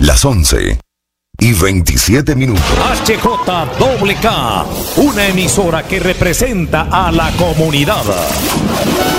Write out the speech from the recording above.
Las 11:27. HJWK, una emisora que representa a la comunidad.